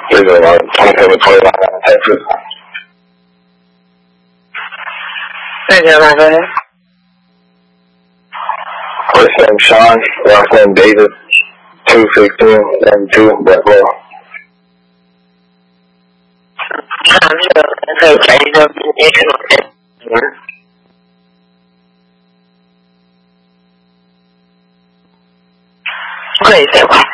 这个27-29 Texas。 再见了，哥。 First name Sean, last name David, 216-92 Brentwood. 可以讲一个你可能可以再快。